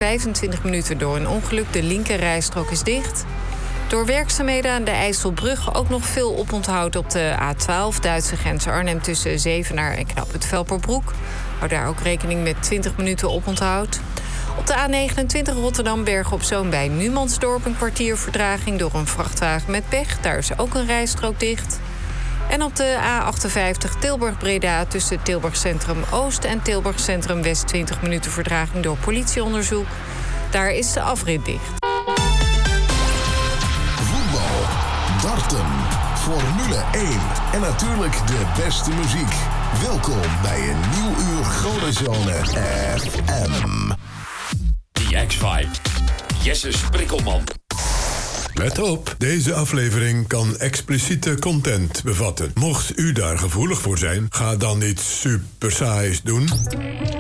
25 minuten door een ongeluk. De linkerrijstrook is dicht. Door werkzaamheden aan de IJsselbrug ook nog veel oponthoud op de A12... Duitse grens Arnhem tussen Zevenaar en Knooppunt Velperbroek. Hou daar ook rekening met 20 minuten oponthoud. Op de A29 Rotterdam Bergen op Zoom bij Numansdorp... een kwartier vertraging door een vrachtwagen met pech. Daar is ook een rijstrook dicht. En op de A58 Tilburg-Breda tussen Tilburg Centrum Oost... en Tilburg Centrum West 20 minuten vertraging door politieonderzoek. Daar is de afrit dicht. Voetbal, darten, Formule 1 en natuurlijk de beste muziek. Welkom bij een nieuw uur Golenzone FM. The X-Five. Jesse Sprikkelman. Let op, deze aflevering kan expliciete content bevatten. Mocht u daar gevoelig voor zijn, ga dan iets super saais doen.